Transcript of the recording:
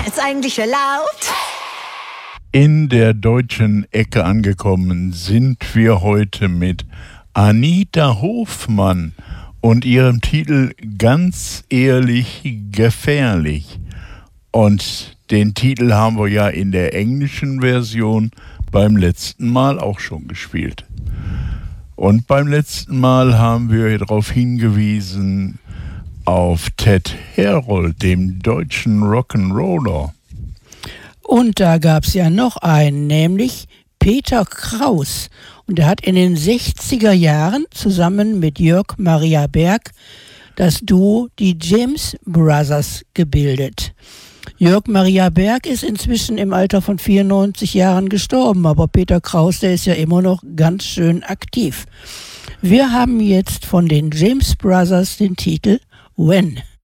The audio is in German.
Ist eigentlich erlaubt? In der deutschen Ecke angekommen sind wir heute mit Anita Hofmann und ihrem Titel Ganz ehrlich gefährlich. Und den Titel haben wir ja in der englischen Version beim letzten Mal auch schon gespielt. Und beim letzten Mal haben wir darauf hingewiesen auf Ted Herold, dem deutschen Rock'n'Roller. Und da gab es ja noch einen, nämlich Peter Kraus. Und er hat in den 60er Jahren zusammen mit Jörg Maria Berg das Duo die James Brothers gebildet. Jörg Maria Berg ist inzwischen im Alter von 94 Jahren gestorben, aber Peter Kraus, der ist ja immer noch ganz schön aktiv. Wir haben jetzt von den James Brothers den Titel When.